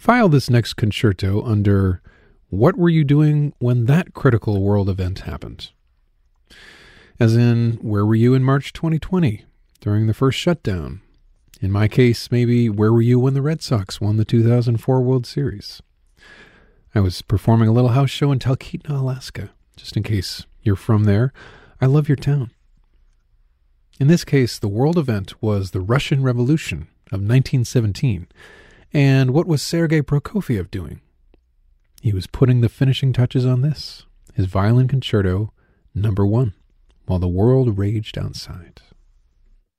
File this next concerto under what were you doing when that critical world event happened? As in, where were you in March 2020 during the first shutdown? In my case, maybe where were you when the Red Sox won the 2004 World Series? I was performing a little house show in Talkeetna, Alaska. Just in case you're from there, I love your town. In this case, the world event was the Russian Revolution of 1917. And what was Sergei Prokofiev doing? He was putting the finishing touches on this, his violin concerto, number 1, while the world raged outside.